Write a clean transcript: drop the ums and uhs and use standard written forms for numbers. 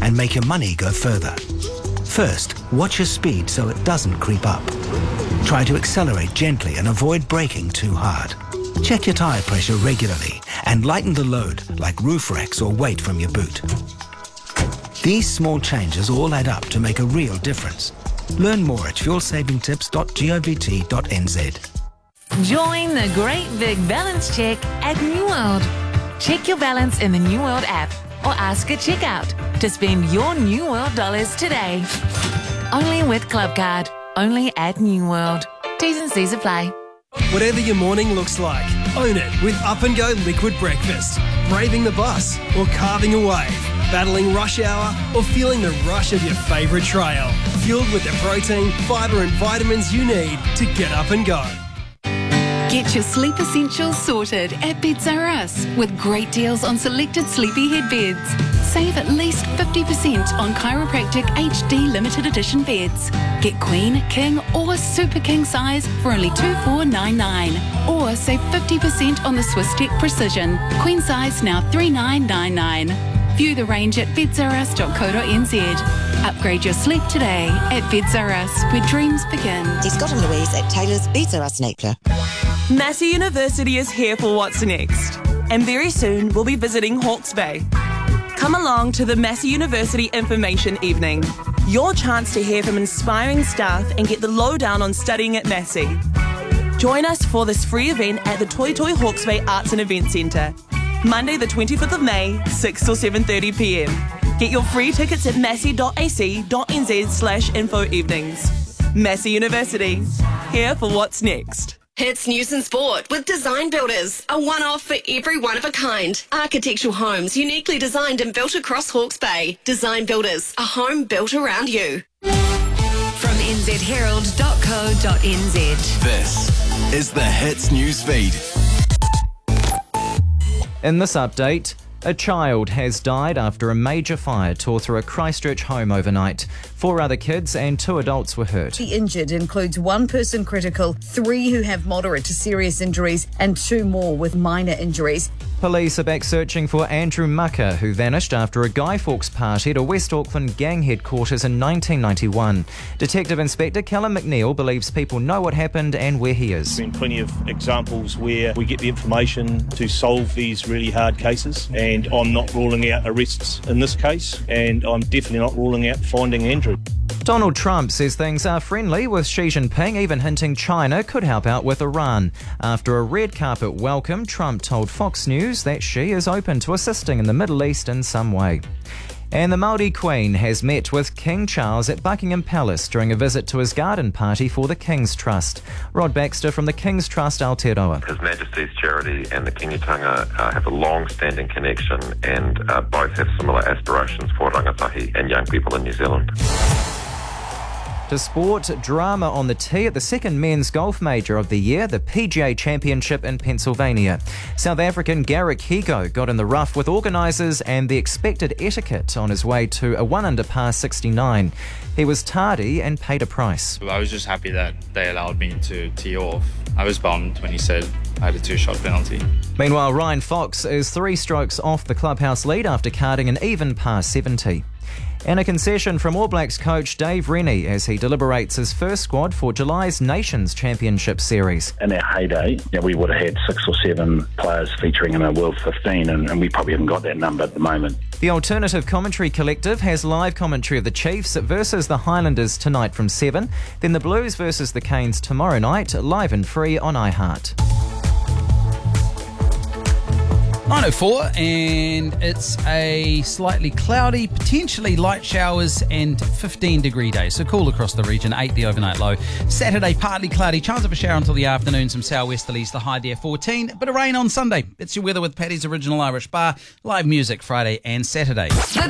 and make your money go further. First, watch your speed so it doesn't creep up. Try to accelerate gently and avoid braking too hard. Check your tyre pressure regularly and lighten the load like roof racks or weight from your boot. These small changes all add up to make a real difference. Learn more at fuelsavingtips.govt.nz. Join the great big balance check at New World. Check your balance in the New World app or ask at checkout to spend your New World dollars today. Only with Clubcard. Only at New World. T's and C's apply. Whatever your morning looks like, own it with Up and Go Liquid Breakfast. Braving the bus or carving a wave. Battling rush hour or feeling the rush of your favourite trail. Fueled with the protein, fibre and vitamins you need to get up and go. Get your sleep essentials sorted at Beds R Us with great deals on selected sleepy head beds. Save at least 50% on Chiropractic HD limited edition beds. Get Queen, King or Super King size for only $2,499. Or save 50% on the Swiss Tech Precision. Queen size now $3,999. View the range at bedsrus.co.nz. Upgrade your sleep today at Beds R Us, where dreams begin. See Scott and Louise at Taylor's Beds R Us Napier. Massey University is here for what's next, and very soon we'll be visiting Hawke's Bay. Come along to the Massey University Information Evening, your chance to hear from inspiring staff and get the lowdown on studying at Massey. Join us for this free event at the Toi Toi Hawke's Bay Arts and Event Centre, Monday the 25th of May, 6 till 7:30 p.m. Get your free tickets at massey.ac.nz/info evenings. Massey University, here for what's next. Hits News and Sport with Design Builders, a one-off for every one of a kind. Architectural homes uniquely designed and built across Hawke's Bay. Design Builders, a home built around you. From nzherald.co.nz. This is the Hits News Feed. In this update, a child has died after a major fire tore through a Christchurch home overnight. 4 other kids and 2 adults were hurt. The injured includes 1 person critical, 3 who have moderate to serious injuries and 2 more with minor injuries. Police are back searching for Andrew Mucker, who vanished after a Guy Fawkes party at a West Auckland gang headquarters in 1991. Detective Inspector Callum McNeil believes people know what happened and where he is. There's been plenty of examples where we get the information to solve these really hard cases, and I'm not ruling out arrests in this case, and I'm definitely not ruling out finding Andrew. Donald Trump says things are friendly with Xi Jinping, even hinting China could help out with Iran. After a red carpet welcome, Trump told Fox News that Xi is open to assisting in the Middle East in some way. And the Māori Queen has met with King Charles at Buckingham Palace during a visit to his garden party for the King's Trust. Rod Baxter from the King's Trust Aotearoa. His Majesty's charity and the Kingitanga have a long-standing connection, and both have similar aspirations for rangatahi and young people in New Zealand. To sport, drama on the tee at the second men's golf major of the year, the PGA Championship in Pennsylvania. South African Garrick Higo got in the rough with organisers and the expected etiquette on his way to a 1-under par 69. He was tardy and paid a price. I was just happy that they allowed me to tee off. I was bummed when he said I had a 2-shot penalty. Meanwhile, Ryan Fox is 3 strokes off the clubhouse lead after carding an even par 70. And a concession from All Blacks coach Dave Rennie as he deliberates his first squad for July's Nations Championship Series. In our heyday, we would have had 6 or 7 players featuring in a World 15, and we probably haven't got that number at the moment. The Alternative Commentary Collective has live commentary of the Chiefs versus the Highlanders tonight from 7, then the Blues versus the Canes tomorrow night, live and free on iHeart. 9:04, and it's a slightly cloudy, potentially light showers and 15-degree day, so cool across the region, 8 the overnight low. Saturday, partly cloudy, chance of a shower until the afternoon, some southwesterlies, the high there 14, bit of rain on Sunday. It's your weather with Paddy's Original Irish Bar, live music Friday and Saturday.